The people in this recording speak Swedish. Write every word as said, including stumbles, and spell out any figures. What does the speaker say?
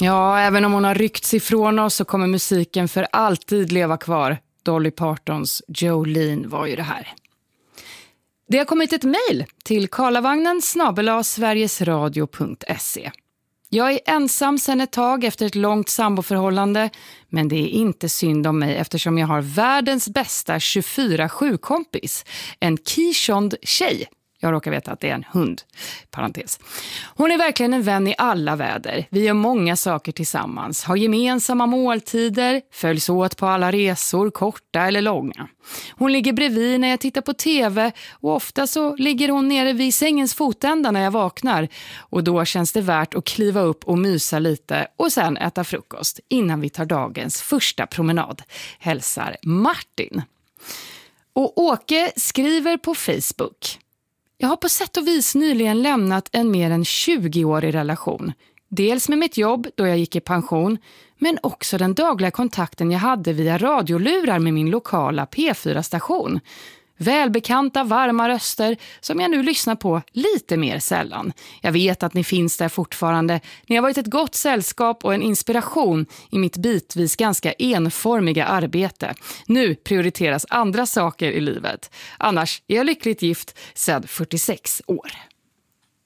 Ja, även om hon har ryckts ifrån oss så kommer musiken för alltid leva kvar. Dolly Partons Jolene var ju det här. Det har kommit ett mejl till karlavagnen snabel-a sverigesradio punkt se. Jag är ensam sedan ett tag efter ett långt samboförhållande, men det är inte synd om mig eftersom jag har världens bästa tjugofyra sju-kompis, en Keeshond tjej. Jag råkar veta att det är en hund, parentes. Hon är verkligen en vän i alla väder. Vi gör många saker tillsammans, har gemensamma måltider, följs åt på alla resor, korta eller långa. Hon ligger bredvid när jag tittar på tv och ofta så ligger hon nere vid sängens fotända när jag vaknar. Och då känns det värt att kliva upp och mysa lite och sen äta frukost innan vi tar dagens första promenad. Hälsar Martin. Och Åke skriver på Facebook: jag har på sätt och vis nyligen lämnat en mer än tjugo-årig relation. Dels med mitt jobb då jag gick i pension, men också den dagliga kontakten jag hade via radiolurar med min lokala P fyra-station. Välbekanta, varma röster som jag nu lyssnar på lite mer sällan. Jag vet att ni finns där fortfarande. Ni har varit ett gott sällskap och en inspiration i mitt bitvis ganska enformiga arbete. Nu prioriteras andra saker i livet. Annars är jag lyckligt gift sedan fyrtiosex år.